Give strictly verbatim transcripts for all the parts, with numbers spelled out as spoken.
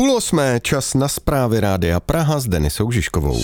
Půl osmé, čas na zprávy Rádia Praha s Denisou Žižkovou.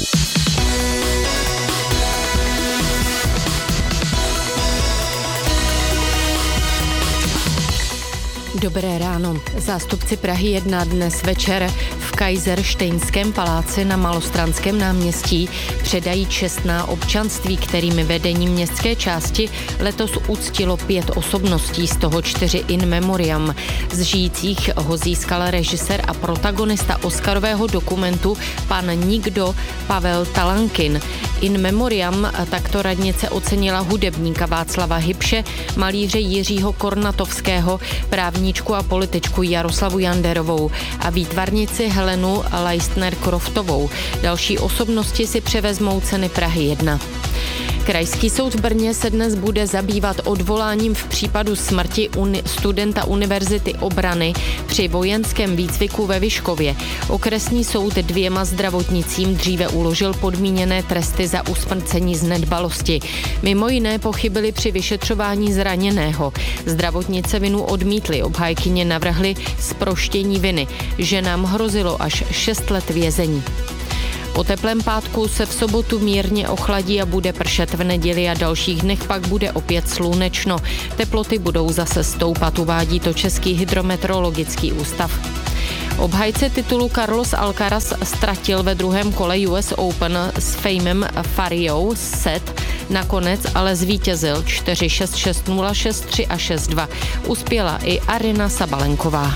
Dobré ráno. Zástupci Prahy jedna dnes večer v Kaiserštejnském paláci na Malostranském náměstí předají čestná občanství, kterými vedení městské části letos uctilo pět osobností, z toho čtyři in memoriam. Z žijících ho získal režisér a protagonista oscarového dokumentu Pan Nikdo Pavel Talankin. In memoriam takto radnice ocenila hudebníka Václava Hybše, malíře Jiřího Kornatovského, právníčku a političku Jaroslavu Janderovou a výtvarnici Helenu Leistner-Kroftovou. Další osobnosti si převezmou ceny Prahy jedna. Krajský soud v Brně se dnes bude zabývat odvoláním v případu smrti uni- studenta Univerzity obrany při vojenském výcviku ve Vyškově. Okresní soud dvěma zdravotnicím dříve uložil podmíněné tresty za usmrcení z nedbalosti. Mimo jiné pochybili při vyšetřování zraněného. Zdravotnice vinu odmítly, obhájkyně navrhly zproštění viny. Ženám hrozilo až šest let vězení. Po teplém pátku se v sobotu mírně ochladí a bude pršet, v neděli a dalších dnech pak bude opět slunečno. Teploty budou zase stoupat, uvádí to Český hydrometeorologický ústav. Obhajce titulu Carlos Alcaraz ztratil ve druhém kole U S Open s Famem Fariou set, nakonec ale zvítězil čtyři šest, šest nula, šest tři a šest dva. Uspěla i Aryna Sabalenková.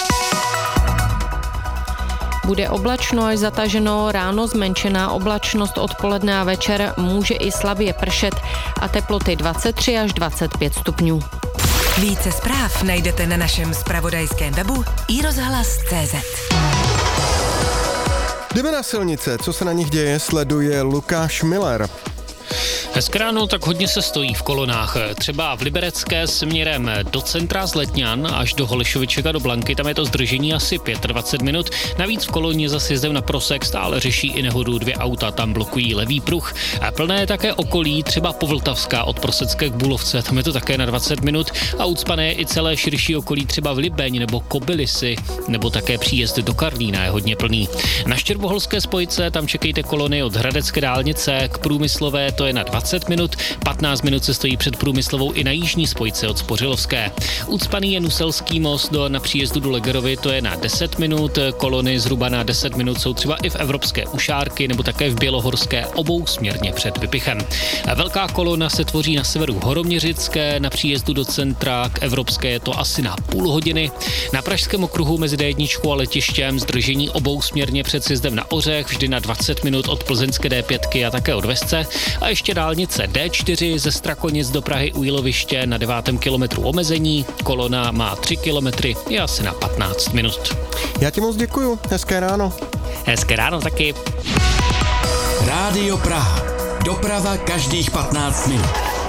Bude oblačno až zataženo, ráno zmenšená oblačnost, odpoledne a večer může i slabě pršet a teploty dvacet tři až dvacet pět stupňů. Více zpráv najdete na našem zpravodajském webu i rozhlas tečka cé zet. Jdeme na silnice, co se na nich děje, sleduje Lukáš Miller. Hezké ráno, tak hodně se stojí v kolonách. Třeba v Liberecké směrem do centra z Letňan až do Holešoviček a do Blanky, tam je to zdržení asi dvacet pět minut. Navíc v koloně za sjezdem na Prosek stále řeší i nehodu, dvě auta tam blokují levý pruh. A plné je také okolí, třeba Povltavská od Prosecké k Bulovce, tam je to také na dvacet minut a ucpané je i celé širší okolí, třeba v Libeň nebo Kobylisy, nebo také příjezd do Karlína je hodně plný. Na Štěrboholské spojce tam čekejte kolony od Hradecké dálnice k Průmyslové, to je na dvacet minut, patnáct minut se stojí před Průmyslovou i na jižní spojce od Spořilovské. Ucpaný je Nuselský most do, na příjezdu do Legerovy, to je na deset minut, kolony zhruba na deset minut jsou třeba i v Evropské Ušárky nebo také v Bělohorské, obousměrně před Vypichem. Velká kolona se tvoří na severu Horoměřické, na příjezdu do centra k Evropské je to asi na půl hodiny. Na Pražském okruhu mezi D jedna a letištěm zdržení obousměrně před sjezdem na Ořech, vždy na dvacet minut od plzeňské D pět a také od Vesce a ještě dálnice D čtyři ze Strakonic do Prahy u Jíloviště na devátém kilometru omezení. Kolona má tři kilometry, je asi na patnáct minut. Já ti moc děkuju, hezké ráno. Hezké ráno taky. Rádio Praha. Doprava každých patnáct minut.